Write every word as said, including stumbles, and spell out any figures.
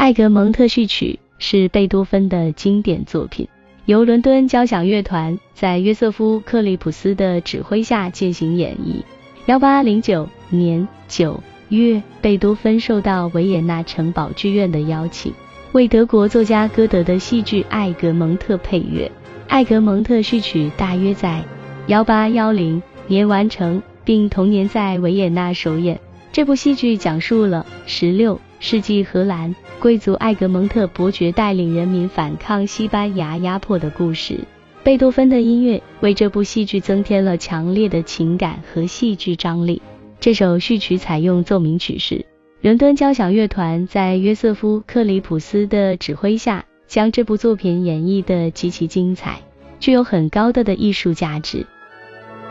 艾格蒙特序曲是贝多芬的经典作品，由伦敦交响乐团在约瑟夫·克里普斯的指挥下进行演绎。一八零九年九月，贝多芬受到维也纳城堡剧院的邀请，为德国作家歌德的戏剧《艾格蒙特》配乐。艾格蒙特序曲大约在一八一零年完成，并同年在维也纳首演。这部戏剧讲述了十六世纪荷兰贵族艾格蒙特伯爵带领人民反抗西班牙压迫的故事。贝多芬的音乐为这部戏剧增添了强烈的情感和戏剧张力。这首序曲采用奏鸣曲式，伦敦交响乐团在约瑟夫·克里普斯的指挥下，将这部作品演绎得极其精彩，具有很高的的艺术价值。